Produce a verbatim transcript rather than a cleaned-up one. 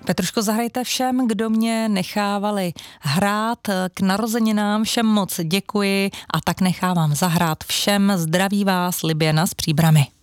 Petruško, zahrajte všem, kdo mě nechávali hrát k narozeninám, všem moc děkuji a tak nechávám zahrát všem. Zdraví vás Libiana z Příbrami.